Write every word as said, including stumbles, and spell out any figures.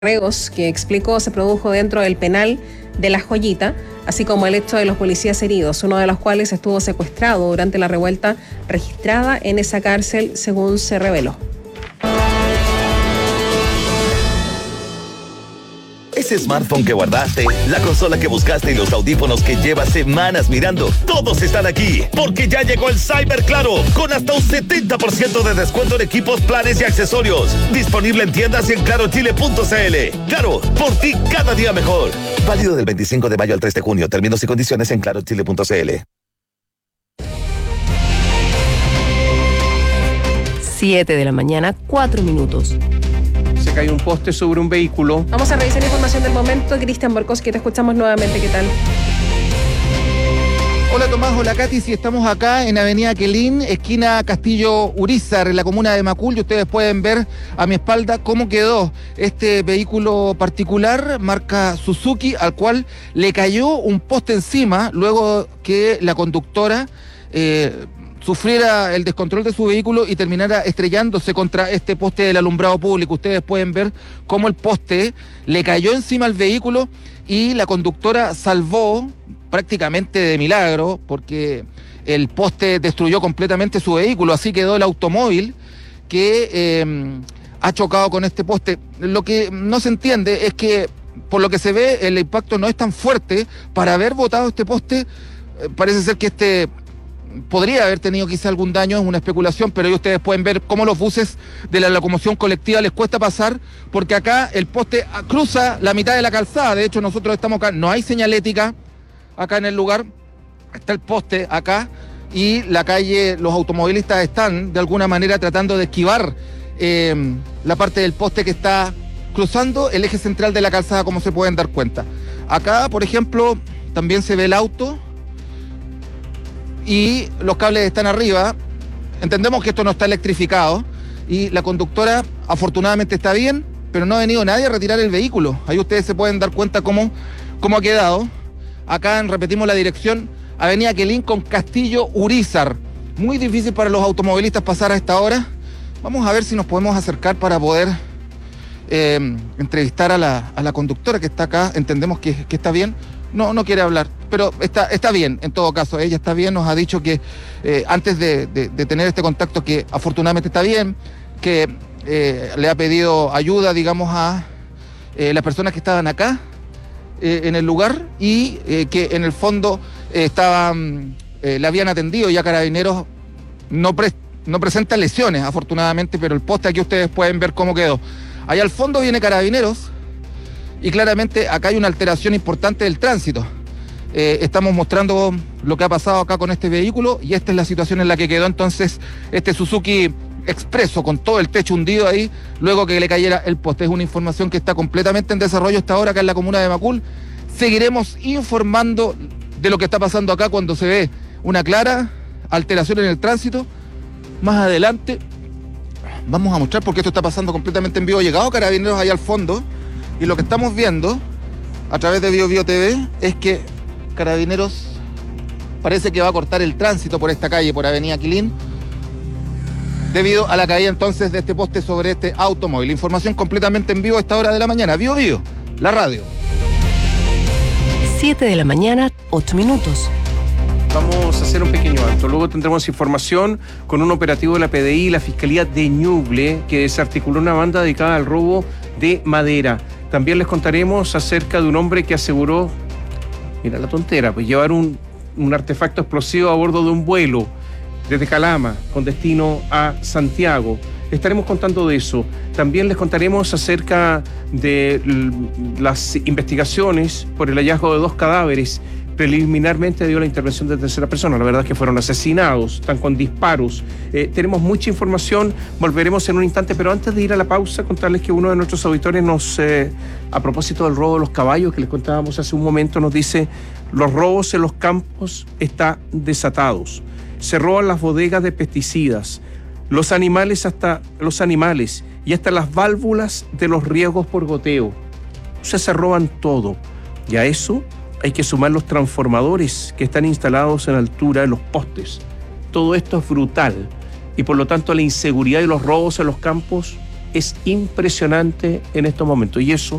Reos, que explicó se produjo dentro del penal de La Joyita, así como el hecho de los policías heridos, uno de los cuales estuvo secuestrado durante la revuelta registrada en esa cárcel, según se reveló. Ese smartphone que guardaste, la consola que buscaste y los audífonos que llevas semanas mirando, todos están aquí, porque ya llegó el Cyber Claro, con hasta un setenta por ciento de descuento en equipos, planes y accesorios. Disponible en tiendas y en claro chile punto c l. Claro, por ti cada día mejor. Válido del veinticinco de mayo al tres de junio. Términos y condiciones en claro chile punto c l. siete de la mañana, cuatro minutos. Se cayó un poste sobre un vehículo. Vamos a revisar la información del momento. Cristian Borkowski, te escuchamos nuevamente. ¿Qué tal? Hola Tomás, hola Katy, si estamos acá en Avenida Quelín, esquina Castillo Urizar, en la comuna de Macul, y ustedes pueden ver a mi espalda cómo quedó este vehículo particular, marca Suzuki, al cual le cayó un poste encima luego que la conductora eh, sufriera el descontrol de su vehículo y terminara estrellándose contra este poste del alumbrado público. Ustedes pueden ver cómo el poste le cayó encima al vehículo y la conductora salvó prácticamente de milagro, porque el poste destruyó completamente su vehículo. Así quedó el automóvil que eh, ha chocado con este poste. Lo que no se entiende es que, por lo que se ve, el impacto no es tan fuerte para haber botado este poste. Eh, parece ser que este podría haber tenido quizá algún daño, es una especulación, pero ahí ustedes pueden ver cómo los buses de la locomoción colectiva les cuesta pasar, porque acá el poste cruza la mitad de la calzada. De hecho, nosotros estamos acá, no hay señalética acá en el lugar, está el poste acá y la calle, los automovilistas están de alguna manera tratando de esquivar eh, la parte del poste que está cruzando el eje central de la calzada, como se pueden dar cuenta. Acá, por ejemplo, también se ve el auto y los cables están arriba. Entendemos que esto no está electrificado y la conductora afortunadamente está bien, pero no ha venido nadie a retirar el vehículo. Ahí ustedes se pueden dar cuenta cómo, cómo ha quedado. Acá repetimos la dirección, Avenida Quelín con Castillo Urizar. Muy difícil para los automovilistas pasar a esta hora. Vamos a ver si nos podemos acercar para poder eh, entrevistar a la, a la conductora que está acá. Entendemos que, que está bien. No, no quiere hablar, pero está, está bien en todo caso. Ella está bien, nos ha dicho que eh, antes de, de, de tener este contacto, que afortunadamente está bien, que eh, le ha pedido ayuda, digamos, a eh, las personas que estaban acá eh, en el lugar y eh, que en el fondo eh, estaban, eh, le habían atendido. Ya Carabineros no, pre, no presenta lesiones, afortunadamente, pero el poste aquí ustedes pueden ver cómo quedó. Allá al fondo viene Carabineros. Y claramente acá hay una alteración importante del tránsito. Eh, estamos mostrando lo que ha pasado acá con este vehículo y esta es la situación en la que quedó entonces este Suzuki Expreso con todo el techo hundido ahí luego que le cayera el poste. Es una información que está completamente en desarrollo hasta ahora acá en la comuna de Macul. Seguiremos informando de lo que está pasando acá cuando se ve una clara alteración en el tránsito. Más adelante vamos a mostrar porque esto está pasando completamente en vivo. Llegado Carabineros ahí al fondo. Y lo que estamos viendo a través de Bio Bio T V es que Carabineros parece que va a cortar el tránsito por esta calle, por Avenida Quelín, debido a la caída entonces de este poste sobre este automóvil. Información completamente en vivo a esta hora de la mañana. Bio Bio, la radio. siete de la mañana, ocho minutos. Vamos a hacer un pequeño alto. Luego tendremos información con un operativo de la P D I y la Fiscalía de Ñuble que desarticuló una banda dedicada al robo de madera. También les contaremos acerca de un hombre que aseguró, mira la tontera, pues llevar un, un artefacto explosivo a bordo de un vuelo desde Calama con destino a Santiago. Estaremos contando de eso. También les contaremos acerca de las investigaciones por el hallazgo de dos cadáveres. Preliminarmente dio la intervención de tercera persona. La verdad es que fueron asesinados, están con disparos. Eh, tenemos mucha información, volveremos en un instante, pero antes de ir a la pausa, contarles que uno de nuestros auditores nos, eh, a propósito del robo de los caballos que les contábamos hace un momento, nos dice: los robos en los campos están desatados. Se roban las bodegas de pesticidas, los animales hasta los animales y hasta las válvulas de los riegos por goteo. O sea, se roban todo. Y a eso hay que sumar los transformadores que están instalados en altura de los postes. Todo esto es brutal y por lo tanto la inseguridad y los robos en los campos es impresionante en estos momentos y eso